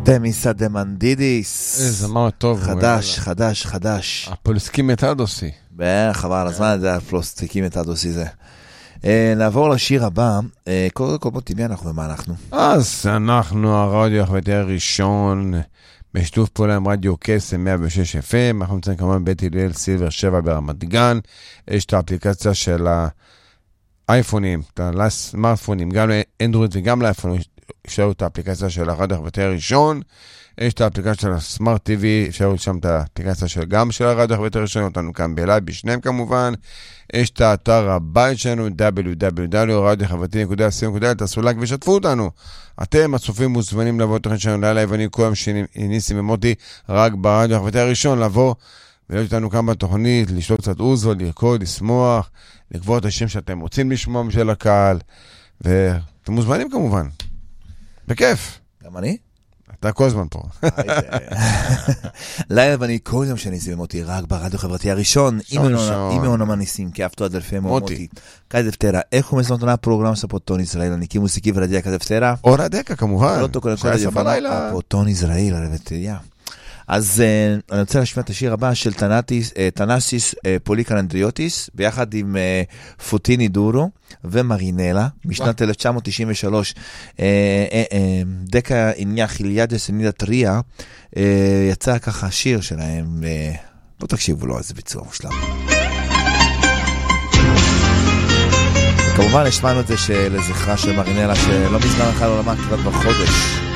דמיסה דמנדידיס. איזה זמר טוב. חדש. הפולסקים מתדוסי. חבל הזמן, זה הפולסקים מתדוסי זה. נעבור לשיר הבא. קודם כל בוא תמי אנחנו ומה אנחנו. אז אנחנו הרדיו החברתי הראשון, בשיתוף פעולה עם רדיו קסם 106 FM. אנחנו נמצאים כמובן בית הלל סילבר 7 ברמת גן. יש את האפליקציה של האייפונים, את הסמארטפונים, גם לאנדרואיד וגם לאייפונים. אפשרו את האפליקציה של הרדיו החברתי הראשון, יש את האפליקציה של הסמארט TV, אפשרו שם את האפליקציה גם של הרדיו החברתי הראשון, אותנו כאן בלייב בשניהם כמובן, יש את האתר הבית שלנו, www.radiohברתי.co.il, תעשו לייק ושתפו אותנו. אתם הצופים מוזמנים לבוא תוכנית שלנו לילה יווני כל יום שניסים ומוטי, רק ברדיו החברתי הראשון, לבוא ולהיות איתנו כאן בתוכנית, לשלוח קצת אוזו, לרקוד, לשמוח, לקבוע את השם שאתם רוצים לשמוע משל הקהל, ואתם מוזמנים כמובן. בכיף. גם אני? אתה כל הזמן פה. לילה ואני כל יום שניסים ומוטי, רק ברדיו חברתי הראשון, עם מעונמה ניסים, כאפתו עד אלפי מוטי. כזה פתרה, איך הוא מסלמת עונה פרוגרם ספוטון ישראל, אני קימו סיכי ורדיה כזה פתרה. אור הדקה כמובן. ספוטון ישראל, הרבטיה. אז אני רוצה להשמיע את השיר הבא של תנאסיס פוליקלנדריוטיס, ביחד עם פוטיני דורו ומרינלה, משנת 1993. דקה עניה חיליאדס ענידה טריה, יצא ככה שיר שלהם, בואו תקשיבו לו, איזה ביצוע מושלם. כמובן השמענו את זה לזכרה של מרינלה, שלא מזמן הלכה לעולמה כמעט בחודש.